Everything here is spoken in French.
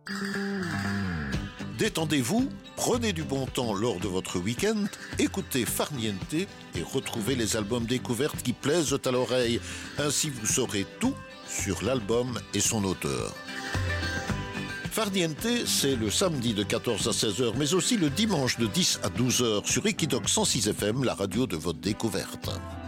Détendez-vous, prenez du bon temps lors de votre week-end, écoutez Farniente et retrouvez les albums découvertes qui plaisent à l'oreille. Ainsi vous saurez tout sur l'album et son auteur. Farniente, c'est le samedi de 14 à 16 h, mais aussi le dimanche de 10 à 12 h sur Equidoc 106 FM, la radio de votre découverte.